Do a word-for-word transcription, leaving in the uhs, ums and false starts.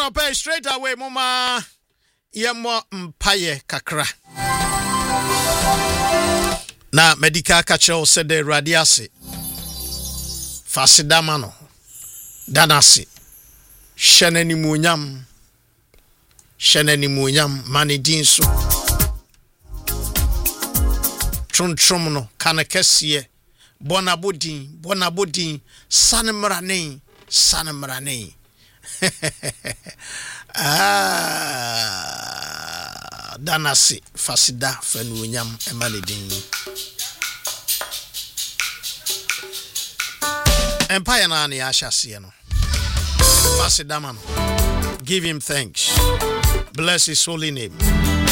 no pay straight away mama yemo mpaye kakra na medical catcher said the radiasi fasidamano danasi sheneni munyam sheneni munyam manidinso tron tron no kanakesiye bonabodin bonabodin sanmrane sanmrane ah danasi fasida fenunyam emanidin empire na na yashasiye no fasida man give him thanks bless his holy name